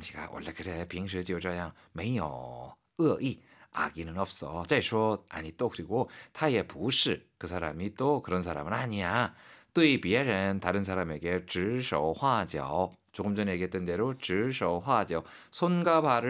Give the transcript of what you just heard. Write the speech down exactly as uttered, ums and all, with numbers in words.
네가 원래 그래. 平时就这样没有恶意 악의는 없어. 再说 아니 또 그리고 他也不是 그 사람이 또 그런 사람은 아니야. 对别人 다른 사람에게 指手画脚 조금 전에 얘기했던 대로 指手画脚 손과 발을